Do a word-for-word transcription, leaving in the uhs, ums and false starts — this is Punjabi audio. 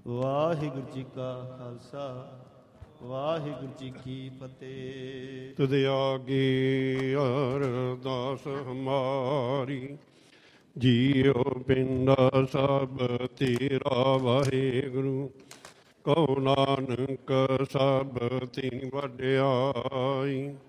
ਵਾਹਿਗੁਰੂ ਜੀ ਕਾ ਖਾਲਸਾ ਵਾਹਿਗੁਰੂ ਜੀ ਕੀ ਫਤਿਹ। ਤੁਧ ਆਗੇ ਅਰਦਾਸ ਹਮਾਰੀ, ਜੀਉ ਪਿੰਡਾ ਸਭ ਤੇਰਾ ਵਾਹਿਗੁਰੂ। ਕਉ ਨਾਨਕ ਸਭ ਤਿਨ ਵਡਿਆਈ,